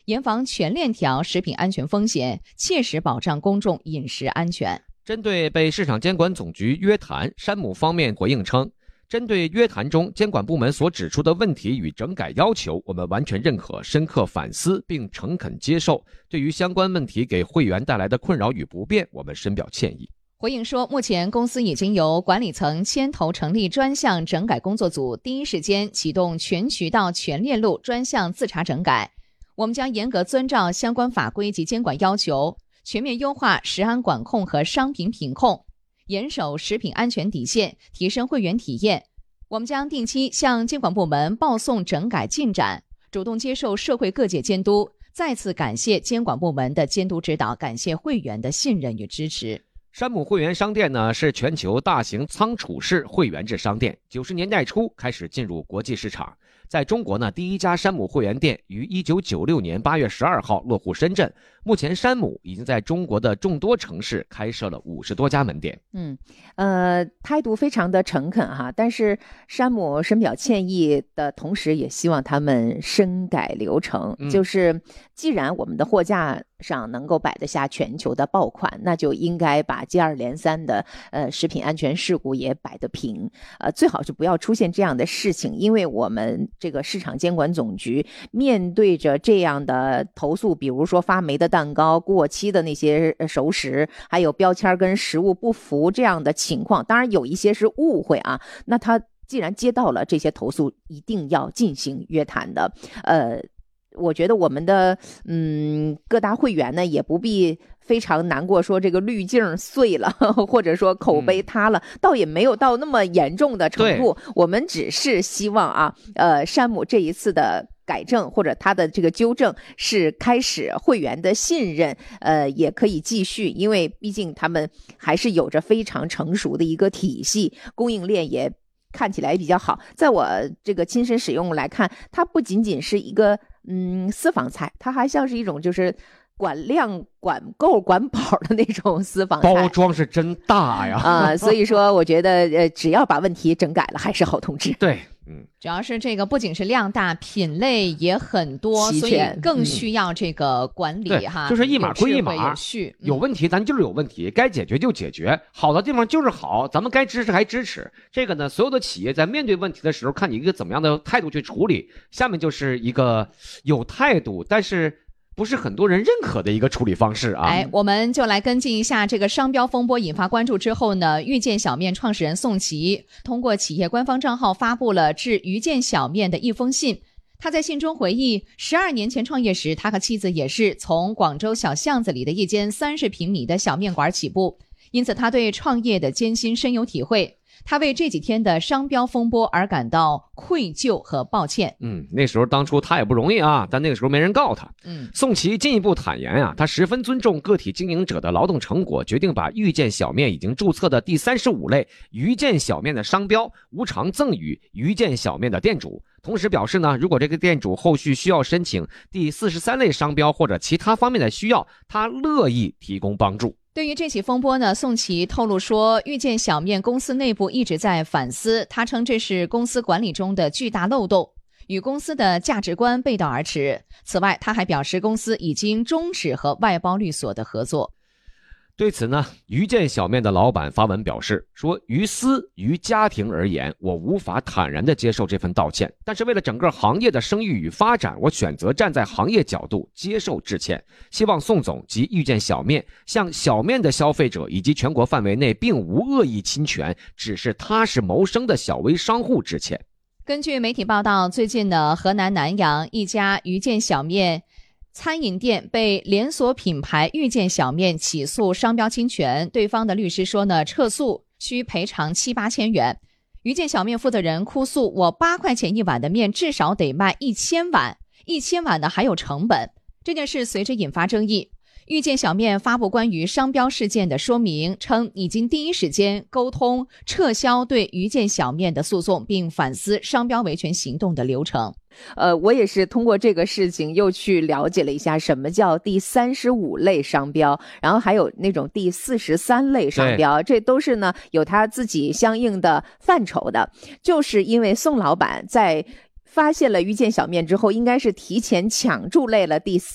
严防全链条食品安全风险，切实保障公众饮食安全。 针对被市场监管总局约谈，山姆方面回应称，针对约谈中监管部门所指出的问题与整改要求，我们完全认可、深刻反思并诚恳接受。对于相关问题给会员带来的困扰与不便，我们深表歉意。 回应说，目前公司已经由管理层牵头成立专项整改工作组，第一时间启动全渠道全链路专项自查整改。我们将严格遵照相关法规及监管要求，全面优化食安管控和商品品控，严守食品安全底线，提升会员体验。我们将定期向监管部门报送整改进展，主动接受社会各界监督。再次感谢监管部门的监督指导，感谢会员的信任与支持。 山姆会员商店呢，是全球大型仓储式会员制商店，90年代初开始进入国际市场。在中国呢，第一家山姆会员店于1996年8月12号落户深圳。目前山姆已经在中国的众多城市开设了50多家门店。 态度非常的诚恳哈，但是山姆深表歉意的同时，也希望他们深改流程。就是既然我们的货架上能够摆得下全球的爆款，那就应该把接二连三的食品安全事故也摆得平。最好是不要出现这样的事情，因为我们这个市场监管总局面对着这样的投诉，比如说发霉的蛋糕、过期的那些熟食，还有标签跟实物不符这样的情况，当然有一些是误会啊，那他既然接到了这些投诉，一定要进行约谈的。我觉得我们的各大会员呢，也不必非常难过说这个滤镜碎了或者说口碑塌了，倒也没有到那么严重的程度。我们只是希望啊山姆这一次的改正或者他的这个纠正是开始会员的信任，也可以继续，因为毕竟他们还是有着非常成熟的一个体系，供应链也看起来比较好。在我这个亲身使用来看，它不仅仅是一个私房菜，它还像是一种就是管量管够管饱的那种私房菜， 包装是真大呀所以说我觉得只要把问题整改了，还是好同志。 对， 主要是这个不仅是量大，品类也很多，所以更需要这个管理哈。 就是一码归一码，有问题咱就是有问题，该解决就解决，好的地方就是好，咱们该支持还支持。这个呢，所有的企业在面对问题的时候，看你一个怎么样的态度去处理。下面就是一个有态度，但是不是很多人认可的一个处理方式啊！ 我们就来跟进一下这个商标风波引发关注之后呢，遇见小面创始人宋琦通过企业官方账号发布了致遇见小面的一封信。他在信中回忆，12年前创业时，他和妻子也是从广州小巷子里的一间30平米的小面馆起步，因此他对创业的艰辛深有体会。他为这几天的商标风波而感到愧疚和抱歉。 那时候当初他也不容易啊，但那个时候没人告他。宋琦进一步坦言啊，他十分尊重个体经营者的劳动成果，决定把遇见小面已经注册的第35类遇见小面的商标无偿赠予遇见小面的店主。同时表示呢，如果这个店主后续需要申请第43类商标或者其他方面的需要，他乐意提供帮助。 对于这起风波呢，宋琦透露说，遇见小面公司内部一直在反思，他称这是公司管理中的巨大漏洞，与公司的价值观背道而驰。此外，他还表示公司已经终止和外包律所的合作。 对此呢，遇见小面的老板发文表示说，于家庭而言，我无法坦然地接受这份道歉，但是为了整个行业的声誉与发展，我选择站在行业角度接受致歉，希望宋总及遇见小面向小面的消费者以及全国范围内并无恶意侵权，只是踏实谋生的小微商户致歉。 根据媒体报道，最近呢，河南南阳一家遇见小面餐饮店被连锁品牌遇见小面起诉商标侵权，对方的律师说呢，撤诉需赔偿7-8千元。遇见小面负责人哭诉，我8块钱一碗的面至少得卖1000碗，1000碗的还有成本。这件事随之引发争议。遇见小面发布关于商标事件的说明，称已经第一时间沟通撤销对遇见小面的诉讼，并反思商标维权行动的流程。 我也是通过这个事情又去了解了一下什么叫第35类商标，然后还有那种第43类商标，这都是呢有他自己相应的范畴的。就是因为宋老板在发现了遇见小面之后，应该是提前抢注类了第